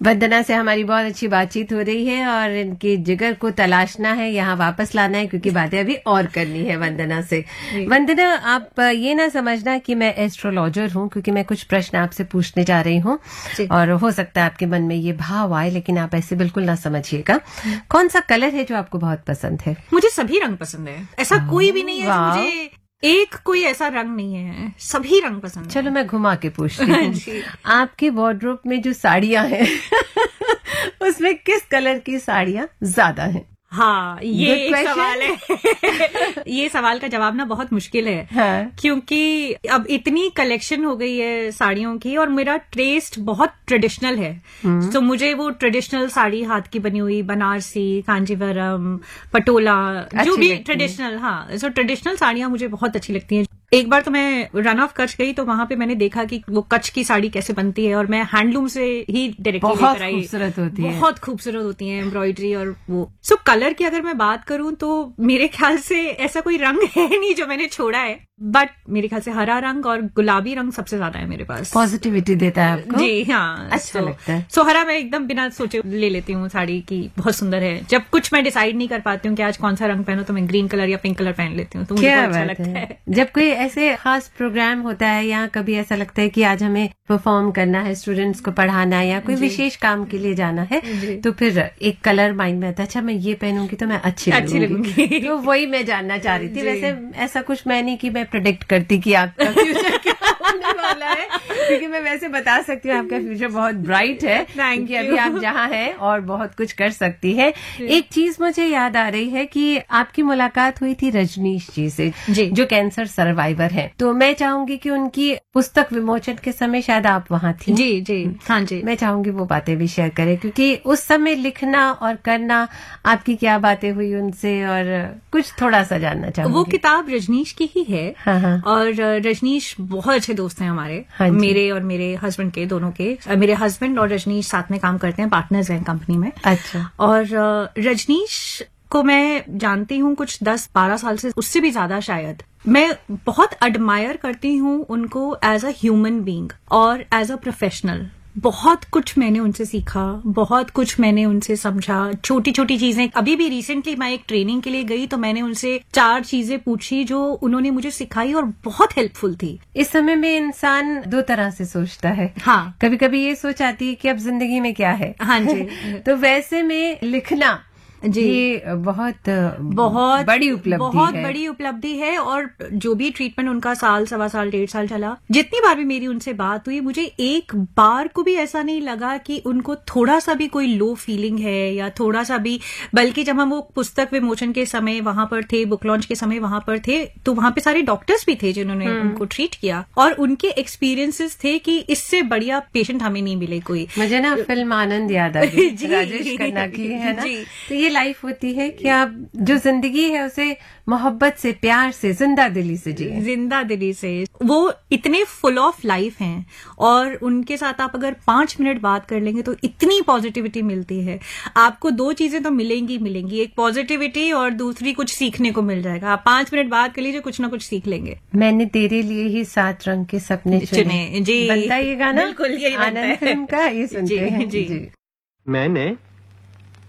वंदना से हमारी बहुत अच्छी बातचीत हो रही है और इनके जिगर को तलाशना है, यहाँ वापस लाना है, क्योंकि बातें अभी और करनी है वंदना से। वंदना, आप ये ना समझना कि मैं एस्ट्रोलॉजर हूँ, क्योंकि मैं कुछ प्रश्न आपसे पूछने जा रही हूँ और हो सकता है आपके मन में ये भाव आए, लेकिन आप ऐसे बिल्कुल ना समझिएगा। कौन सा कलर है जो आपको बहुत पसंद है? मुझे सभी रंग पसंद है, ऐसा कोई भी नहीं है जो मुझे एक कोई ऐसा रंग नहीं है, सभी रंग पसंद है। चलो मैं घुमा के पूछती हूँ। आपके वार्डरोब में जो साड़ियां हैं उसमें किस कलर की साड़ियां ज्यादा हैं? हाँ, ये एक सवाल है। ये सवाल का जवाब ना बहुत मुश्किल है। हाँ। क्योंकि अब इतनी कलेक्शन हो गई है साड़ियों की और मेरा टेस्ट बहुत ट्रेडिशनल है। तो मुझे वो ट्रेडिशनल साड़ी, हाथ की बनी हुई, बनारसी, कांजीवरम, पटोला, जो भी ट्रेडिशनल, हाँ, सो ट्रेडिशनल साड़ियां मुझे बहुत अच्छी लगती हैं। एक बार तो मैं रन ऑफ कच्छ गई, तो वहां पे मैंने देखा कि वो कच्छ की साड़ी कैसे बनती है और मैं हैंडलूम से ही डायरेक्टली लेकर आई। खूबसूरत होती है, बहुत खूबसूरत होती है एम्ब्रॉयडरी और वो। सो कलर की अगर मैं बात करूं तो मेरे ख्याल से ऐसा कोई रंग है नहीं जो मैंने छोड़ा है, बट मेरे ख्याल से हरा रंग और गुलाबी रंग सबसे ज्यादा है मेरे पास। पॉजिटिविटी देता है आपको? जी हाँ, अच्छा लगता है। सो हरा मैं एकदम बिना सोचे ले लेती हूँ साड़ी की, बहुत सुंदर है। जब कुछ मैं डिसाइड नहीं कर पाती हूँ कि आज कौन सा रंग पहनो, तो मैं ग्रीन कलर या पिंक कलर पहन लेती हूँ, तो मुझे बहुत अच्छा लगता है। जब कोई ऐसे खास प्रोग्राम होता है या कभी ऐसा लगता है कि आज हमें परफॉर्म करना है, स्टूडेंट्स को पढ़ाना है या कोई विशेष काम के लिए जाना है, तो फिर एक कलर माइंड में आता है, अच्छा मैं ये पहनूंगी तो मैं अच्छी लगूंगी। तो वही मैं जानना चाह रही थी। वैसे ऐसा कुछ मैं नहीं कि मैं प्रेडिक्ट करती कि आपका फ्यूचर क्या होने वाला है, क्योंकि मैं वैसे बता सकती हूँ आपका फ्यूचर बहुत ब्राइट है, क्योंकि अभी आप जहाँ हैं और बहुत कुछ कर सकती है। एक चीज मुझे याद आ रही है कि आपकी मुलाकात हुई थी रजनीश जी से, जो कैंसर सर्वाइवर है। तो मैं चाहूंगी कि उनकी पुस्तक विमोचन के समय शायद आप वहाँ थी। जी जी हाँ जी, मैं चाहूंगी वो बातें भी शेयर करें, क्योंकि उस समय लिखना और करना, आपकी क्या बातें हुई उनसे और कुछ थोड़ा सा जानना चाहूंगी। वो किताब रजनीश की ही है। हाँ। और रजनीश बहुत अच्छे दोस्त हैं हमारे, मेरे और मेरे हस्बैंड के, दोनों के। मेरे हस्बैंड और रजनीश साथ में काम करते हैं, पार्टनर्स हैं कंपनी में। अच्छा। और रजनीश को मैं जानती हूँ कुछ 10-12 साल से, उससे भी ज्यादा शायद। मैं बहुत एडमायर करती हूँ उनको एज अ ह्यूमन बीइंग और एज अ प्रोफेशनल। बहुत कुछ मैंने उनसे सीखा, बहुत कुछ मैंने उनसे समझा, छोटी छोटी चीजें। अभी भी रिसेंटली मैं एक ट्रेनिंग के लिए गई, तो मैंने उनसे 4 चीजें पूछी जो उन्होंने मुझे सिखाई और बहुत हेल्पफुल थी। इस समय में इंसान 2 तरह से सोचता है। हाँ, कभी कभी ये सोच आती है कि अब जिंदगी में क्या है। हाँ जी। तो वैसे में लिखना जी, ये बहुत बड़ी उपलब्धि बहुत बड़ी उपलब्धि है। और जो भी ट्रीटमेंट उनका 1 साल, 1.25 साल, 1.5 साल चला, जितनी बार भी मेरी उनसे बात हुई, मुझे एक बार को भी ऐसा नहीं लगा कि उनको थोड़ा सा भी कोई लो फीलिंग है या थोड़ा सा भी। बल्कि जब हम वो पुस्तक विमोचन के समय वहां पर थे, बुक लॉन्च के समय वहां पर थे, तो वहां पे सारे डॉक्टर्स भी थे जिन्होंने उनको ट्रीट किया, और उनके एक्सपीरियंसेस थे कि इससे बढ़िया पेशेंट हमें नहीं मिले कोई। मुझे ना फिल्म आनंद याद आ गई, राजेश खन्ना की, है ना। तो ये लाइफ होती है कि आप जो जिंदगी है उसे मोहब्बत से, प्यार से, जिंदा दिली से जिए। जिंदा दिली से। वो इतने फुल ऑफ लाइफ हैं और उनके साथ आप अगर 5 मिनट बात कर लेंगे तो इतनी पॉजिटिविटी मिलती है। आपको 2 चीजें तो मिलेंगी, एक पॉजिटिविटी और दूसरी कुछ सीखने को मिल जाएगा। आप 5 मिनट बात कर लीजिए, कुछ ना कुछ सीख लेंगे। मैंने तेरे लिए ही 7 रंग के सपने चुने। जी, बनता ये गाना? बिल्कुल यही आनंद फिल्म का, ये सुनते हैं। जी। मैंने